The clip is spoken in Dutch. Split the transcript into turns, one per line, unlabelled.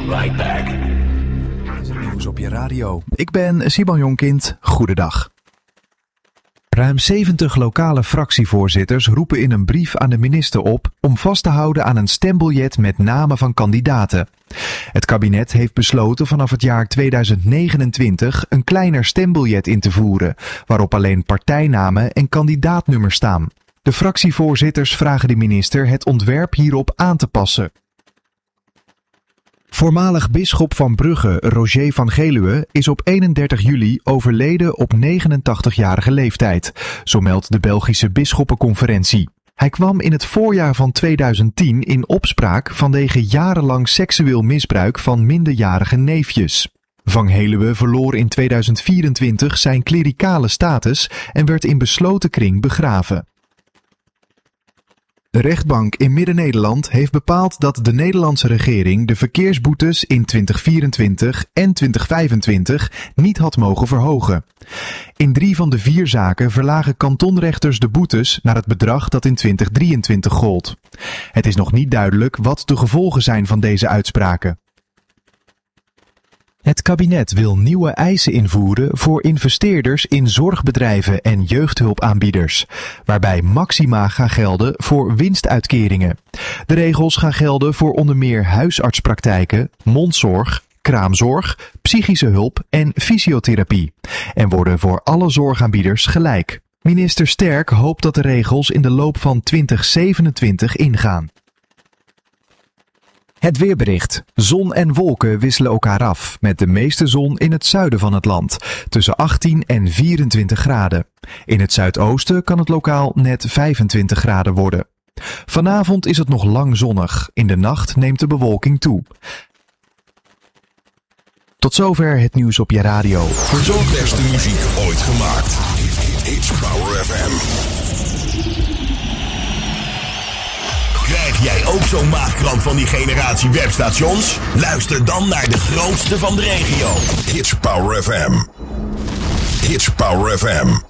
right back.
Nieuws op je radio. Ik ben Simon Jonkind. Goedendag. Ruim 70 lokale fractievoorzitters roepen in een brief aan de minister op om vast te houden aan een stembiljet met namen van kandidaten. Het kabinet heeft besloten vanaf het jaar 2029 een kleiner stembiljet in te voeren, waarop alleen partijnamen en kandidaatnummers staan. De fractievoorzitters vragen de minister het ontwerp hierop aan te passen. Voormalig bisschop van Brugge, Roger van Geluwe, is op 31 juli overleden op 89-jarige leeftijd, zo meldt de Belgische Bisschoppenconferentie. Hij kwam in het voorjaar van 2010 in opspraak vanwege jarenlang seksueel misbruik van minderjarige neefjes. Van Geluwe verloor in 2024 zijn klerikale status en werd in besloten kring begraven. De rechtbank in Midden-Nederland heeft bepaald dat de Nederlandse regering de verkeersboetes in 2024 en 2025 niet had mogen verhogen. In 3 van de 4 zaken verlagen kantonrechters de boetes naar het bedrag dat in 2023 gold. Het is nog niet duidelijk wat de gevolgen zijn van deze uitspraken. Het kabinet wil nieuwe eisen invoeren voor investeerders in zorgbedrijven en jeugdhulpaanbieders, waarbij maxima gaan gelden voor winstuitkeringen. De regels gaan gelden voor onder meer huisartspraktijken, mondzorg, kraamzorg, psychische hulp en fysiotherapie en worden voor alle zorgaanbieders gelijk. Minister Sterk hoopt dat de regels in de loop van 2027 ingaan. Het weerbericht. Zon en wolken wisselen elkaar af, met de meeste zon in het zuiden van het land, tussen 18 en 24 graden. In het zuidoosten kan het lokaal net 25 graden worden. Vanavond is het nog lang zonnig. In de nacht neemt de bewolking toe. Tot zover het nieuws op je radio.
De beste muziek ooit gemaakt. It's Power FM. Krijg jij ook zo'n maagkramp van die generatie webstations? Luister dan naar de grootste van de regio. It's Power FM. It's Power FM.